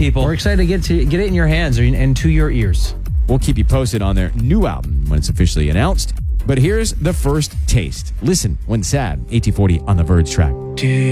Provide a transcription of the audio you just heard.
people. We're excited to get it in your hands and to your ears. We'll keep you posted on their new album when it's officially announced. But here's the first taste. Listen when sad. AT40 on the Verge track.